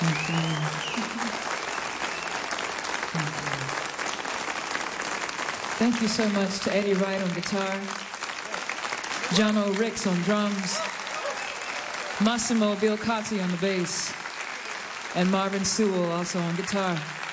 Thank you so much to Eddie Wright on guitar, John O. Ricks on drums, Massimo Bielcatti on the bass, and Marvin Sewell also on guitar.